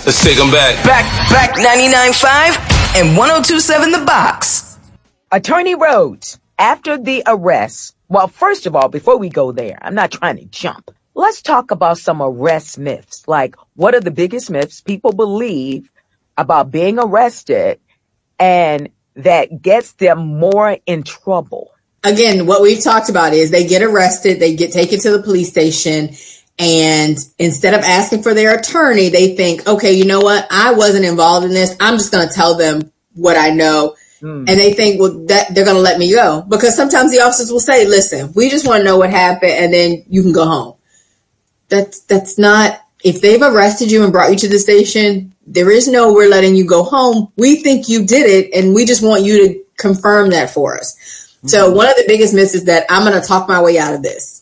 Let's take them back. Back 99.5 and 102.7 The Box. Attorney Rhodes, after the arrest, well, first of all, before we go there, I'm not trying to jump. Let's talk about some arrest myths. Like, what are the biggest myths people believe about being arrested and that gets them more in trouble? Again, what we've talked about is they get arrested, they get taken to the police station, and instead of asking for their attorney, they think, okay, you know what? I wasn't involved in this. I'm just going to tell them what I know. And they think, well, that they're going to let me go. Because sometimes the officers will say, listen, we just want to know what happened, and then you can go home. That's not, if they've arrested you and brought you to the station, there is no, we're letting you go home. We think you did it, and we just want you to confirm that for us. So one of the biggest myths is that I'm going to talk my way out of this.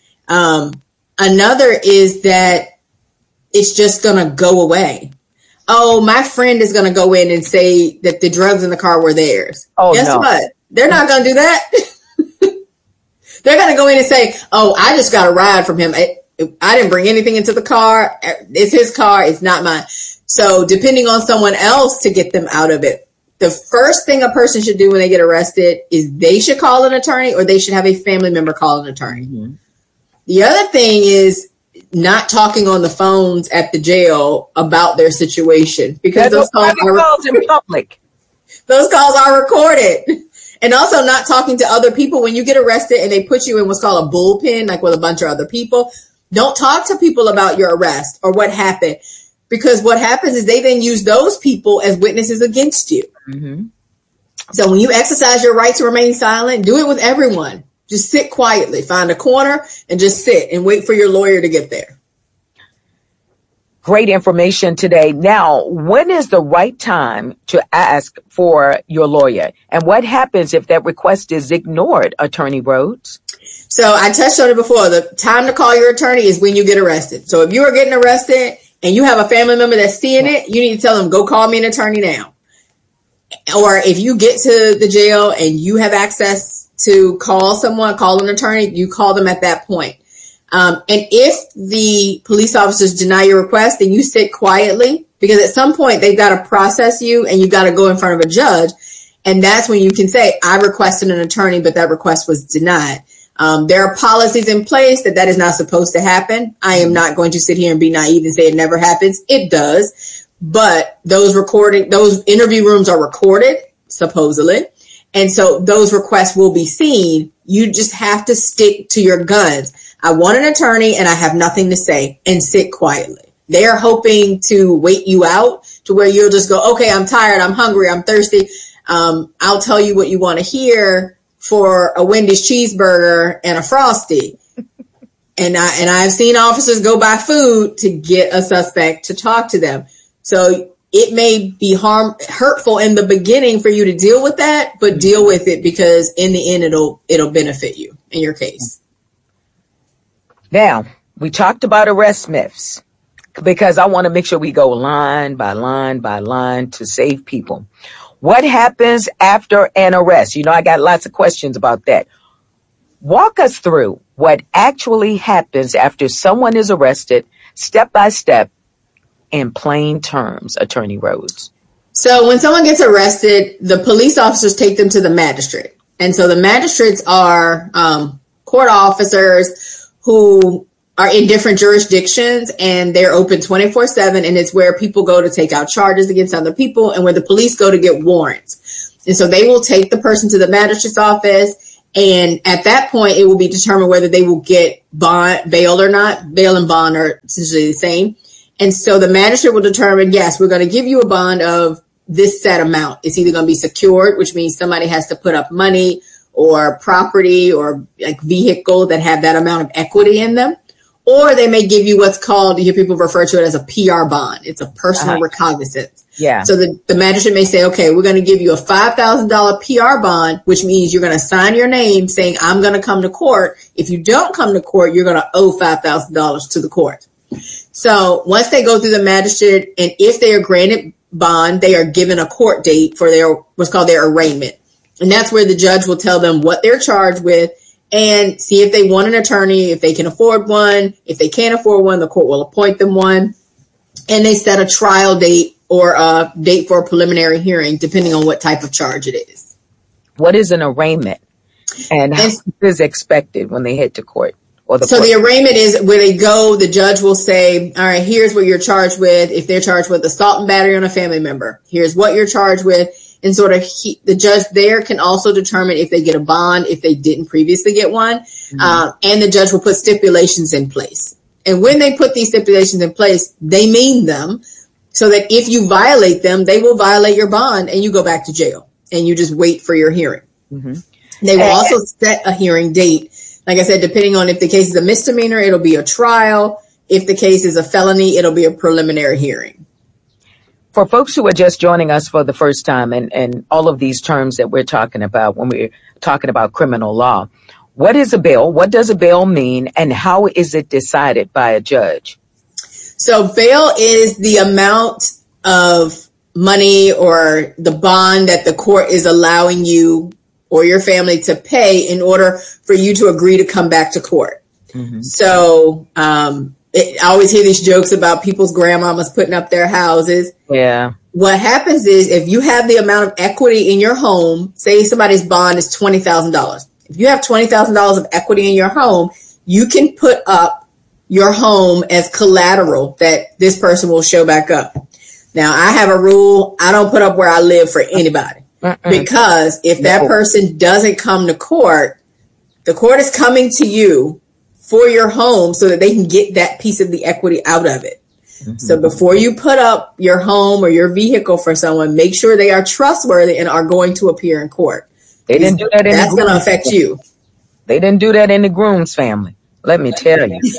Another is that it's just going to go away. Oh, my friend is going to go in and say that the drugs in the car were theirs. Oh, guess what? They're not going to do that. They're going to go in and say, oh, I just got a ride from him. I didn't bring anything into the car. It's his car. It's not mine. So depending on someone else to get them out of it, the first thing a person should do when they get arrested is they should call an attorney, or they should have a family member call an attorney. Mm-hmm. The other thing is not talking on the phones at the jail about their situation, because those calls in public. Those calls are recorded. And also not talking to other people when you get arrested and they put you in what's called a bullpen, like with a bunch of other people. Don't talk to people about your arrest or what happened, because what happens is they then use those people as witnesses against you. Mm-hmm. So when you exercise your right to remain silent, do it with everyone. Just sit quietly, find a corner and just sit and wait for your lawyer to get there. Great information today. Now, when is the right time to ask for your lawyer? And what happens if that request is ignored, Attorney Rhodes? So I touched on it before. The time to call your attorney is when you get arrested. So if you are getting arrested and you have a family member that's seeing it, you need to tell them, go call me an attorney now. Or if you get to the jail and you have access to call someone, call an attorney, you call them at that point. And if the police officers deny your request, then you sit quietly, because at some point they've got to process you and you've got to go in front of a judge. And that's when you can say, I requested an attorney, but that request was denied. There are policies in place that is not supposed to happen. I am not going to sit here and be naive and say it never happens. It does. But those interview rooms are recorded, supposedly. And so those requests will be seen. You just have to stick to your guns. I want an attorney and I have nothing to say, and sit quietly. They are hoping to wait you out to where you'll just go, okay, I'm tired, I'm hungry, I'm thirsty. I'll tell you what you want to hear for a Wendy's cheeseburger and a Frosty. And I've seen officers go buy food to get a suspect to talk to them. So it may be hurtful in the beginning for you to deal with that, but deal with it, because in the end, it'll benefit you in your case. Now, we talked about arrest myths, because I want to make sure we go line by line by line to save people. What happens after an arrest? You know, I got lots of questions about that. Walk us through what actually happens after someone is arrested, step by step, in plain terms, Attorney Rhodes. So when someone gets arrested, the police officers take them to the magistrate. And so the magistrates are court officers who are in different jurisdictions, and they're open 24/7. And it's where people go to take out charges against other people, and where the police go to get warrants. And so they will take the person to the magistrate's office. And at that point, it will be determined whether they will get bail or not. Bail and bond are essentially the same. And so the magistrate will determine, yes, we're going to give you a bond of this set amount. It's either going to be secured, which means somebody has to put up money or property or like vehicle that have that amount of equity in them. Or they may give you what's called, you hear people refer to it as a PR bond. It's a personal recognizance. Yeah. So the magistrate may say, okay, we're going to give you a $5,000 PR bond, which means you're going to sign your name saying, I'm going to come to court. If you don't come to court, you're going to owe $5,000 to the court. So once they go through the magistrate, and if they are granted bond, they are given a court date for their what's called their arraignment. And that's where the judge will tell them what they're charged with and see if they want an attorney, if they can afford one. If they can't afford one, the court will appoint them one. and they set a trial date or a date for a preliminary hearing, depending on what type of charge it is. What is an arraignment? And how is expected when they head to court? The arraignment is where they go, the judge will say, all right, here's what you're charged with. If they're charged with assault and battery on a family member, here's what you're charged with. And the judge there can also determine if they get a bond, if they didn't previously get one. And the judge will put stipulations in place. And when they put these stipulations in place, they mean them, so that if you violate them, they will violate your bond and you go back to jail and you just wait for your hearing. They will also set a hearing date. Like I said, depending on if the case is a misdemeanor, it'll be a trial. If the case is a felony, it'll be a preliminary hearing. For folks who are just joining us for the first time, and all of these terms that we're talking about when we're talking about criminal law, what is a bail? What does a bail mean? And how is it decided by a judge? So bail is the amount of money or the bond that the court is allowing you or your family to pay in order for you to agree to come back to court. So I always hear these jokes about people's grandmamas putting up their houses. Yeah. What happens is if you have the amount of equity in your home, say somebody's bond is $20,000. If you have $20,000 of equity in your home, you can put up your home as collateral that this person will show back up. Now, I have a rule. I don't put up where I live for anybody. Because if that person doesn't come to court, the court is coming to you for your home so that they can get that piece of the equity out of it. So before you put up your home or your vehicle for someone, make sure they are trustworthy and are going to appear in court. They didn't do that in That's going to affect you. They didn't do that in the Grooms family. Let me tell you.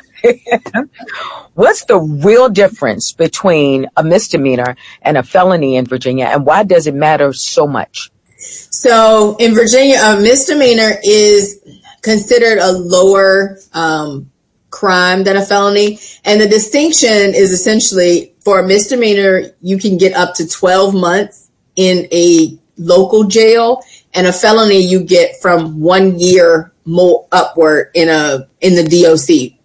What's the real difference between a misdemeanor and a felony in Virginia, and why does it matter so much? So in Virginia, a misdemeanor is considered a lower crime than a felony. And the distinction is essentially for a misdemeanor, you can get up to 12 months in a local jail, and a felony you get from 1 year more upward in the DOC.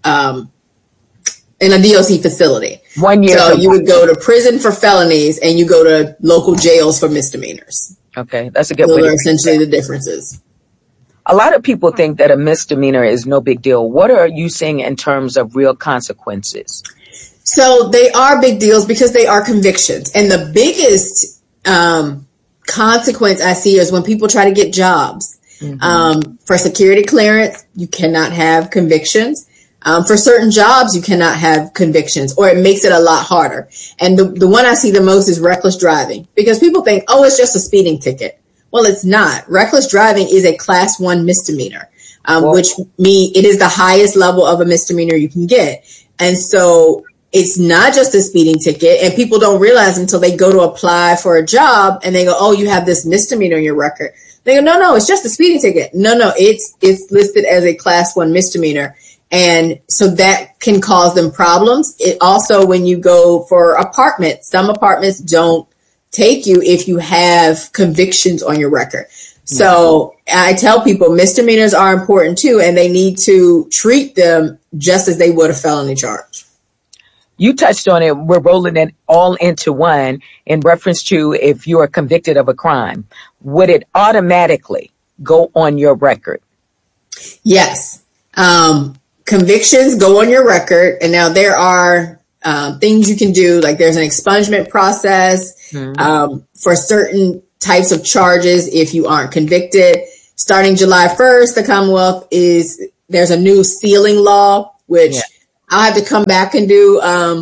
In a DOC facility. 1 year. So you would go to prison for felonies and you go to local jails for misdemeanors. Okay, that's a good way. Those are essentially the differences. A lot of people think that a misdemeanor is no big deal. What are you seeing in terms of real consequences? So they are big deals because they are convictions. And the biggest consequence I see is when people try to get jobs. For security clearance, you cannot have convictions. For certain jobs, you cannot have convictions, or it makes it a lot harder. And the one I see the most is reckless driving, because people think, oh, it's just a speeding ticket. Well, it's not. Reckless driving is a class 1 misdemeanor, which means it is the highest level of a misdemeanor you can get. And so it's not just a speeding ticket, and people don't realize until they go to apply for a job and they go, oh, you have this misdemeanor on your record. They go, no, it's just a speeding ticket. No, it's listed as a class 1 misdemeanor. And so that can cause them problems. It also, when you go for apartments, some apartments don't take you if you have convictions on your record. So I tell people misdemeanors are important too, and they need to treat them just as they would a felony charge. You touched on it. We're rolling it all into one in reference to if you are convicted of a crime. Would it automatically go on your record? Yes. Convictions go on your record. And now there are things you can do, like there's an expungement process for certain types of charges if you aren't convicted. Starting July 1st, the Commonwealth there's a new sealing law, which I'll have to come back and do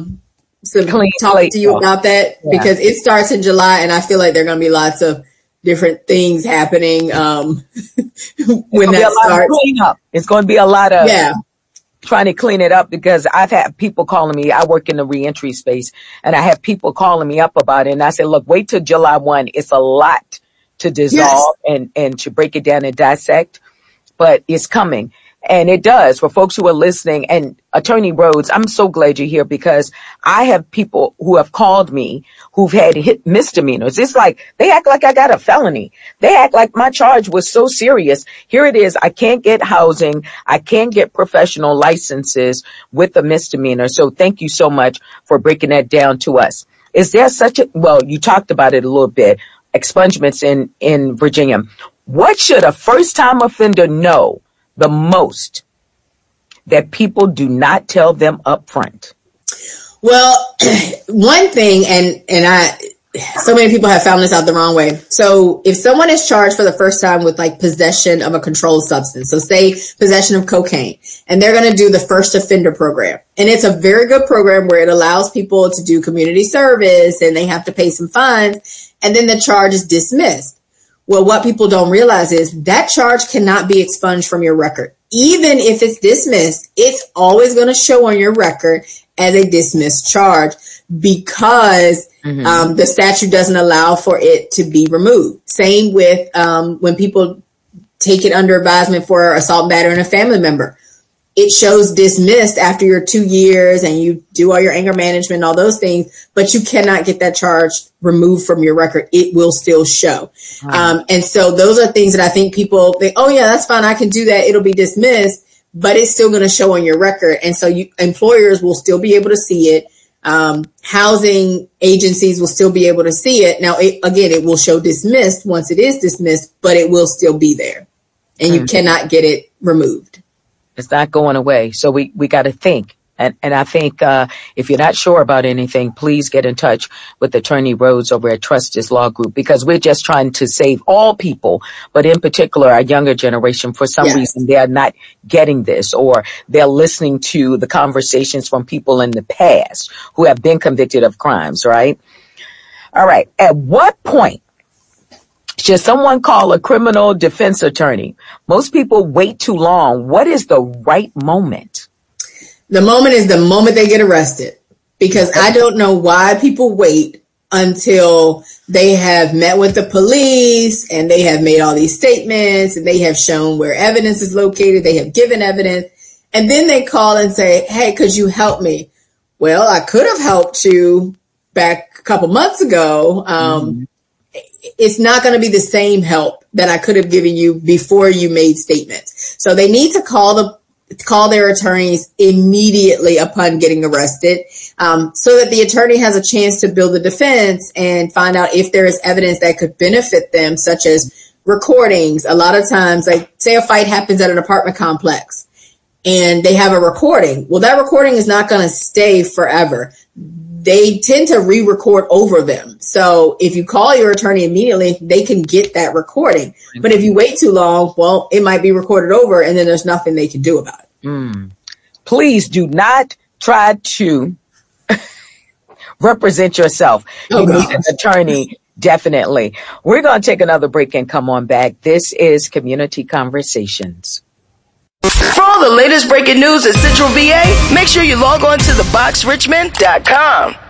talk to you about that because it starts in July, and I feel like there are going to be lots of different things happening when that starts. It's going to be a lot of trying to clean it up, because I've had people calling me. I work in the reentry space, and I have people calling me up about it. And I said, look, wait till July 1. It's a lot to dissolve and to break it down and dissect, but it's coming. And it does for folks who are listening. And Attorney Rhodes, I'm so glad you're here because I have people who have called me who've had misdemeanors. It's like they act like I got a felony. They act like my charge was so serious. Here it is. I can't get housing. I can't get professional licenses with a misdemeanor. So thank you so much for breaking that down to us. Is there well, you talked about it a little bit, expungements in Virginia. What should a first-time offender know the most that people do not tell them up front? Well, one thing, so many people have found this out the wrong way. So if someone is charged for the first time with like possession of a controlled substance, so say possession of cocaine, and they're going to do the first offender program. And it's a very good program where it allows people to do community service and they have to pay some fines, and then the charge is dismissed. Well, what people don't realize is that charge cannot be expunged from your record. Even if it's dismissed, it's always going to show on your record as a dismissed charge because the statute doesn't allow for it to be removed. Same with when people take it under advisement for assault and battery on a family member. It shows dismissed after your 2 years and you do all your anger management and all those things, but you cannot get that charge removed from your record. It will still show. And so those are things that I think people think, oh yeah, that's fine. I can do that. It'll be dismissed, but it's still going to show on your record. And so employers will still be able to see it. Housing agencies will still be able to see it. Now, it will show dismissed once it is dismissed, but it will still be there and you cannot get it removed. It's not going away. So we got to think. And I think if you're not sure about anything, please get in touch with Attorney Rhodes over at Trustis Law Group, because we're just trying to save all people, but in particular our younger generation. For some reason, they are not getting this, or they're listening to the conversations from people in the past who have been convicted of crimes, right? All right. At what point should someone call a criminal defense attorney? Most people wait too long. What is the right moment? The moment is the moment they get arrested, because I don't know why people wait until they have met with the police and they have made all these statements and they have shown where evidence is located. They have given evidence, and then they call and say, hey, could you help me? Well, I could have helped you back a couple months ago. It's not going to be the same help that I could have given you before you made statements. So they need to call their attorneys immediately upon getting arrested, so that the attorney has a chance to build a defense and find out if there is evidence that could benefit them, such as recordings. A lot of times, like say a fight happens at an apartment complex and they have a recording. Well, that recording is not going to stay forever. They tend to re-record over them. So if you call your attorney immediately, they can get that recording. But if you wait too long, well, it might be recorded over and then there's nothing they can do about it. Please do not try to represent yourself. You need an attorney, definitely. We're going to take another break and come on back. This is Community Conversations. For all the latest breaking news at Central VA, make sure you log on to theboxrichmond.com.